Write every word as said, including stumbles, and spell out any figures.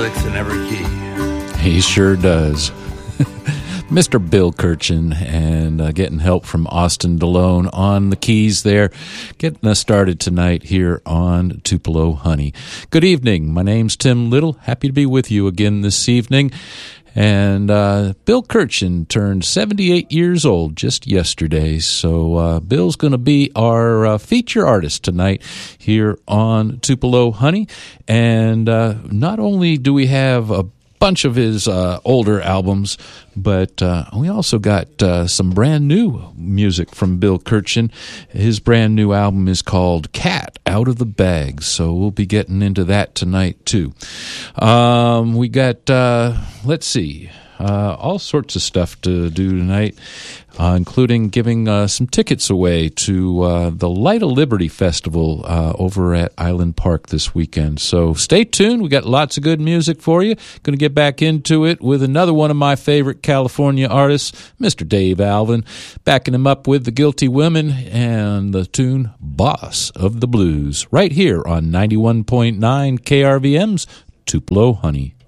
in every key. He sure does. Mister Bill Kirchen, and uh, getting help from Austin DeLone on the keys there, getting us started tonight here on Tupelo Honey. Good evening. My name's Tim Little. Happy to be with you again this evening. And uh, Bill Kirchen turned seventy-eight years old just yesterday, so uh, Bill's going to be our uh, feature artist tonight here on Tupelo Honey. And uh, not only do we have a bunch of his uh, older albums, but uh, we also got uh, some brand new music from Bill Kirchen. His brand new album is called Cat Out of the Bag, so we'll be getting into that tonight too. Um, we got, uh, let's see, uh, all sorts of stuff to do tonight, uh, including giving uh, some tickets away to uh, the Light of Liberty Festival uh, over at Island Park this weekend. So stay tuned. We got lots of good music for you. Going to get back into it with another one of my favorite California artists, Mister Dave Alvin, backing him up with the Guilty Women and the tune Boss of the Blues, right here on ninety-one point nine K R V M's Tupelo Honey.